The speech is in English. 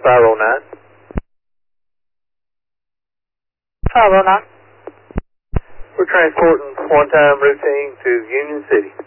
509. 509. We're transporting one-time routine to Union City.